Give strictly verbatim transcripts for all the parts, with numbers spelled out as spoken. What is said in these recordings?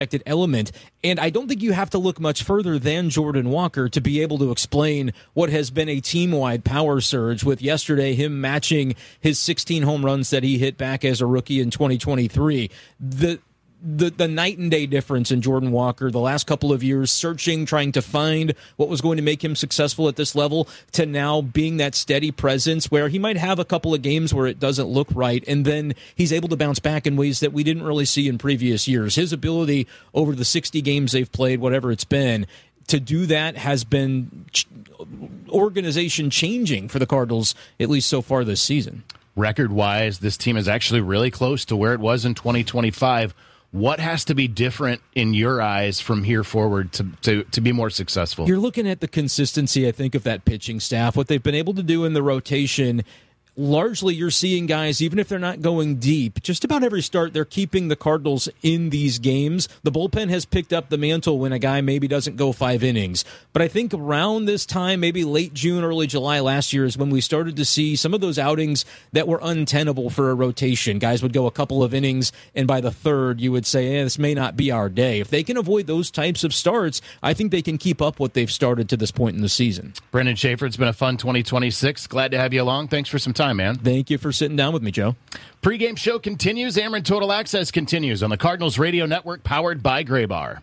element. And I don't think you have to look much further than Jordan Walker to be able to explain what has been a team-wide power surge, with yesterday him matching his sixteen home runs that he hit back as a rookie in twenty twenty-three. The The the night and day difference in Jordan Walker the last couple of years, searching, trying to find what was going to make him successful at this level, to now being that steady presence where he might have a couple of games where it doesn't look right, and then he's able to bounce back in ways that we didn't really see in previous years. His ability over the sixty games they've played, whatever it's been, to do that has been ch- organization changing for the Cardinals, at least so far this season. Record-wise, this team is actually really close to where it was in twenty twenty-five. What has to be different in your eyes from here forward to, to, to be more successful? You're looking at the consistency, I think, of that pitching staff, what they've been able to do in the rotation. Largely, you're seeing guys, even if they're not going deep, just about every start, they're keeping the Cardinals in these games. The bullpen has picked up the mantle when a guy maybe doesn't go five innings. But I think around this time, maybe late June, early July last year, is when we started to see some of those outings that were untenable for a rotation. Guys would go a couple of innings, and by the third, you would say, eh, this may not be our day. If they can avoid those types of starts, I think they can keep up what they've started to this point in the season. Brendan Schaefer, it's been a fun twenty twenty-six. Glad to have you along. Thanks for some time, man. Thank you for sitting down with me, Joe. Pre-game show continues. Ameren Total Access continues on the Cardinals Radio Network, powered by Graybar.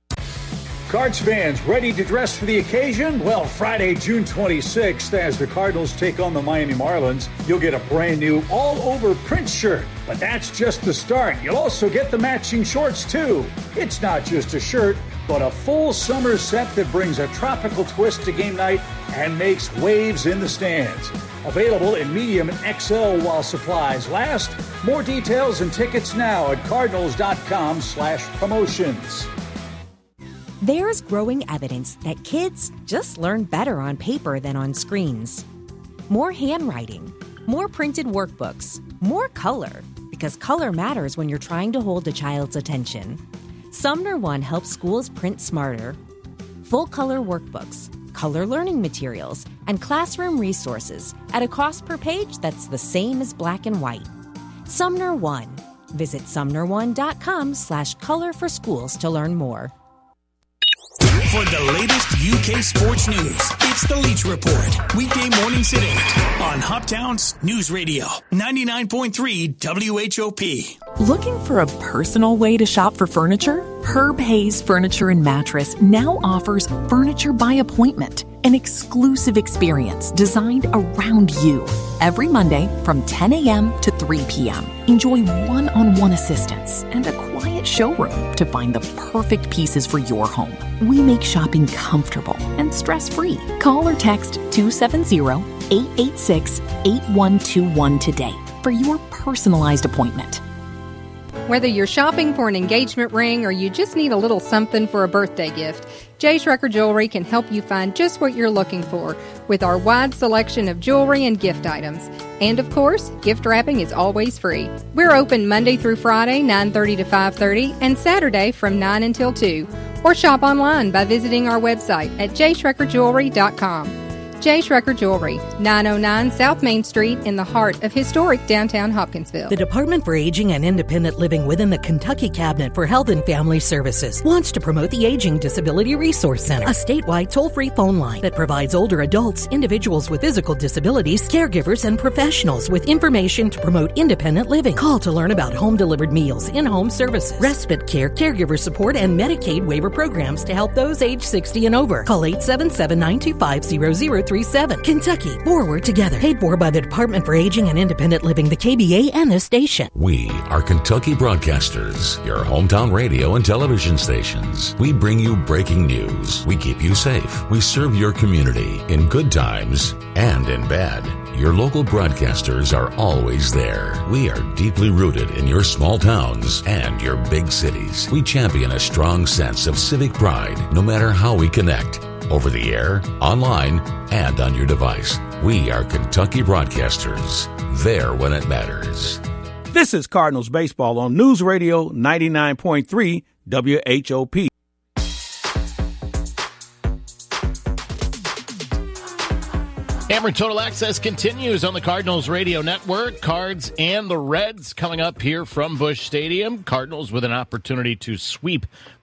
Cards fans ready to dress for the occasion? Well, Friday, June twenty-sixth, as the Cardinals take on the Miami Marlins, you'll get a brand new all-over print shirt. But that's just the start. You'll also get the matching shorts, too. It's not just a shirt, but a full summer set that brings a tropical twist to game night and makes waves in the stands. Available in medium and X L while supplies last. More details and tickets now at cardinals.com slash promotions. There's growing evidence that kids just learn better on paper than on screens. More handwriting, more printed workbooks, more color, because color matters when you're trying to hold a child's attention. Sumner One helps schools print smarter. Full-color workbooks, color learning materials, and classroom resources at a cost per page that's the same as black and white. Sumner One. Visit sumner one dot com slash color for schools to learn more. For the latest U K sports news, it's the Leach Report. Weekday mornings at eight on Hoptown's News Radio, ninety-nine point three W H O P. Looking for a personal way to shop for furniture? Herb Hayes Furniture and Mattress now offers Furniture by Appointment, an exclusive experience designed around you. Every Monday from ten a.m. to three p.m. Enjoy one-on-one assistance and a quiet showroom to find the perfect pieces for your home. We make shopping comfortable and stress-free. Call or text two seven zero, eight eight six, eight one two one today for your personalized appointment. Whether you're shopping for an engagement ring or you just need a little something for a birthday gift, J. Schrecker Jewelry can help you find just what you're looking for with our wide selection of jewelry and gift items. And of course, gift wrapping is always free. We're open Monday through Friday, nine thirty to five thirty, and Saturday from nine until two. Or shop online by visiting our website at j schrecker jewelry dot com. J. Schrecker Jewelry, nine oh nine South Main Street in the heart of historic downtown Hopkinsville. The Department for Aging and Independent Living within the Kentucky Cabinet for Health and Family Services wants to promote the Aging Disability Resource Center, a statewide toll-free phone line that provides older adults, individuals with physical disabilities, caregivers, and professionals with information to promote independent living. Call to learn about home-delivered meals, in-home services, respite care, caregiver support, and Medicaid waiver programs to help those age sixty and over. Call eight seven seven, nine two five, zero zero three seven. Kentucky, forward together. Paid for by the Department for Aging and Independent Living, the K B A, and this station. We are Kentucky Broadcasters, your hometown radio and television stations. We bring you breaking news. We keep you safe. We serve your community in good times and in bad. Your local broadcasters are always there. We are deeply rooted in your small towns and your big cities. We champion a strong sense of civic pride, no matter how we connect. Over the air, online, and on your device. We are Kentucky Broadcasters. There when it matters. This is Cardinals Baseball on News Radio ninety-nine point three W H O P. Cameron Total Access continues on the Cardinals Radio Network. Cards and the Reds coming up here from Busch Stadium. Cardinals with an opportunity to sweep